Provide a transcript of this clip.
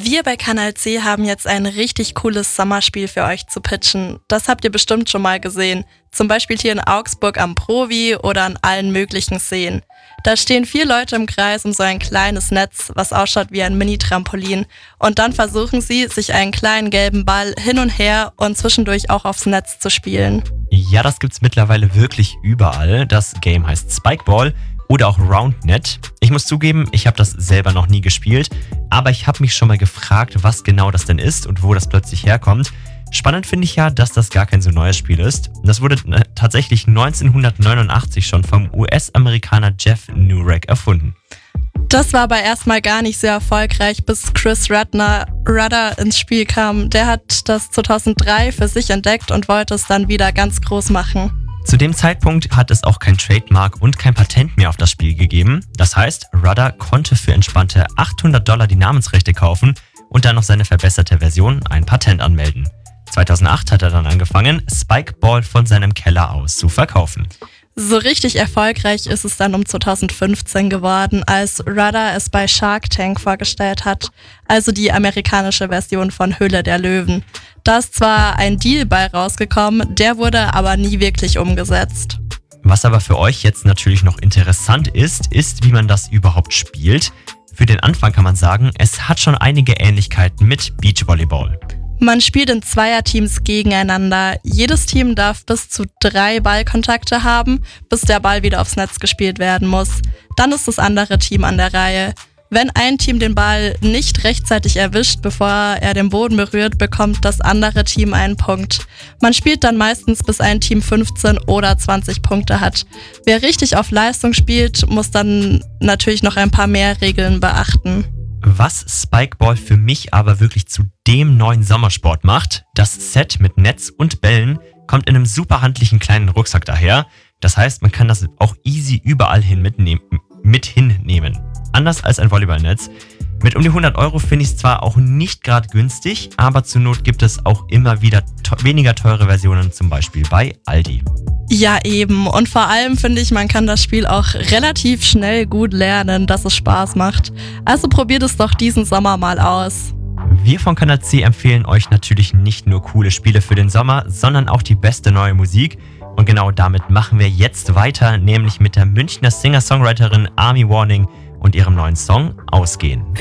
Wir bei Kanal C haben jetzt ein richtig cooles Sommerspiel für euch zu pitchen. Das habt ihr bestimmt schon mal gesehen. Zum Beispiel hier in Augsburg am Provi oder an allen möglichen Seen. Da stehen 4 Leute im Kreis um so ein kleines Netz, was ausschaut wie ein Mini-Trampolin. Und dann versuchen sie, sich einen kleinen gelben Ball hin und her und zwischendurch auch aufs Netz zu spielen. Ja, das gibt's mittlerweile wirklich überall. Das Game heißt Spikeball oder auch Roundnet. Ich muss zugeben, ich habe das selber noch nie gespielt, aber ich habe mich schon mal gefragt, was genau das denn ist und wo das plötzlich herkommt. Spannend finde ich ja, dass das gar kein so neues Spiel ist. Das wurde tatsächlich 1989 schon vom US-Amerikaner Jeff Nurek erfunden. Das war aber erstmal gar nicht sehr erfolgreich, bis Chris Rudder ins Spiel kam. Der hat das 2003 für sich entdeckt und wollte es dann wieder ganz groß machen. Zu dem Zeitpunkt hat es auch kein Trademark und kein Patent mehr auf das Spiel gegeben. Das heißt, Rudder konnte für entspannte $800 die Namensrechte kaufen und dann noch seine verbesserte Version, ein Patent anmelden. 2008 hat er dann angefangen, Spikeball von seinem Keller aus zu verkaufen. So richtig erfolgreich ist es dann um 2015 geworden, als Rudder es bei Shark Tank vorgestellt hat, also die amerikanische Version von Höhle der Löwen. Da ist zwar ein Deal bei rausgekommen, der wurde aber nie wirklich umgesetzt. Was aber für euch jetzt natürlich noch interessant ist, wie man das überhaupt spielt. Für den Anfang kann man sagen, es hat schon einige Ähnlichkeiten mit Beachvolleyball. Man spielt in Zweierteams gegeneinander. Jedes Team darf bis zu 3 Ballkontakte haben, bis der Ball wieder aufs Netz gespielt werden muss. Dann ist das andere Team an der Reihe. Wenn ein Team den Ball nicht rechtzeitig erwischt, bevor er den Boden berührt, bekommt das andere Team einen Punkt. Man spielt dann meistens, bis ein Team 15 oder 20 Punkte hat. Wer richtig auf Leistung spielt, muss dann natürlich noch ein paar mehr Regeln beachten. Was Spikeball für mich aber wirklich zu dem neuen Sommersport macht, das Set mit Netz und Bällen kommt in einem super handlichen kleinen Rucksack daher. Das heißt, man kann das auch easy überall hin mit hinnehmen. Anders als ein Volleyballnetz. Mit um die 100 € finde ich es zwar auch nicht gerade günstig, aber zur Not gibt es auch immer wieder weniger teure Versionen, zum Beispiel bei Aldi. Ja, eben. Und vor allem finde ich, man kann das Spiel auch relativ schnell gut lernen, dass es Spaß macht. Also probiert es doch diesen Sommer mal aus. Wir von Kanal C empfehlen euch natürlich nicht nur coole Spiele für den Sommer, sondern auch die beste neue Musik. Und genau damit machen wir jetzt weiter, nämlich mit der Münchner Singer-Songwriterin Army Warning und ihrem neuen Song Ausgehen.